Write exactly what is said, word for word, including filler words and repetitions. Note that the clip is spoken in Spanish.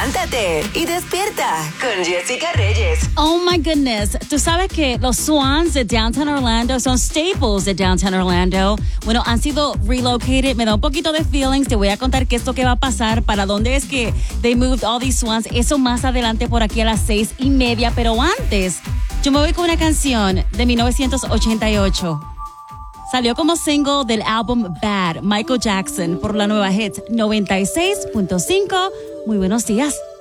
Levántate y despierta con Jessica Reyes. Oh my goodness. Tú sabes que los Swans de Downtown Orlando son staples de Downtown Orlando. Bueno, han sido relocated. Me da un poquito de feelings. Te voy a contar qué es lo que va a pasar. Para dónde es que they moved all these Swans. Eso más adelante por aquí a las seis y media. Pero antes, yo me voy con una canción de mil novecientos ochenta y ocho. Salió como single del álbum Bad, Michael Jackson, por la nueva hit noventa y seis punto cinco. Muy buenos días.